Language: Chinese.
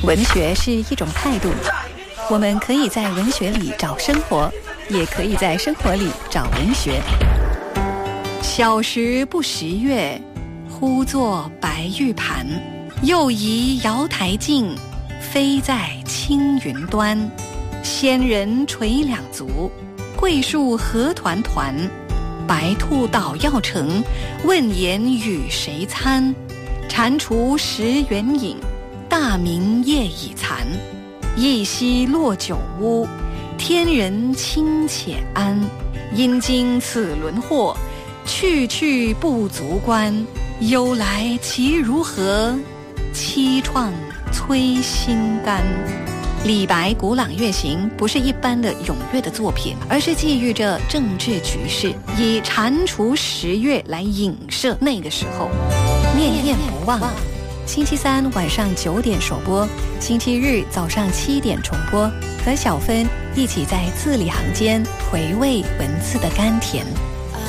文学是一种态度，我们可以在文学里找生活，也可以在生活里找文学。小时不识月，呼作白玉盘。又疑瑶台镜，飞在青云端。仙人垂两足，桂树何团团。白兔捣药成，问言与谁餐？蟾蜍食圆影，大明夜已残。一夕落酒屋，天人清且安。因经此轮祸，去去不足观。忧来其如何？凄怆摧心肝。李白《古朗月行》不是一般的咏乐的作品，而是寄寓着政治局势，以蟾蜍食月来影射那个时候。念念不忘，星期三晚上9点首播，星期日早上7点重播，和小芬一起在字里行间回味文字的甘甜。